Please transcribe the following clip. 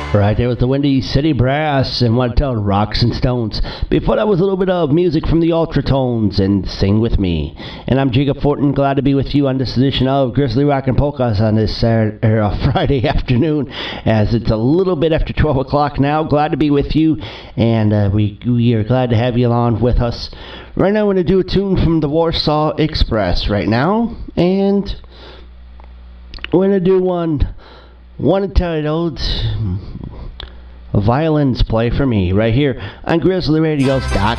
Right there with the Windy City Brass and what tell Rocks and Stones. Before that was a little bit of music from the Ultratones and Sing With Me. And I'm Jacob Fortin, glad to be with you on this edition of Grizzly Rock and Polkas on this Friday afternoon, as it's a little bit after 12 o'clock now. Glad to be with you, and we are glad to have you along with us. Right now I'm going to do a tune from the Warsaw Express right now, and we're going to do one entitled Violins Play For Me right here on GrizzlyRadios.com.